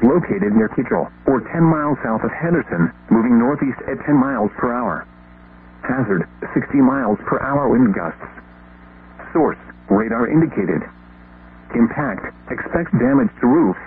located near Kittrell, or 10 miles south of Henderson, moving northeast at 10 miles per hour. Hazard, 60 miles per hour wind gusts. Source, radar indicated. Impact, expects damage to roof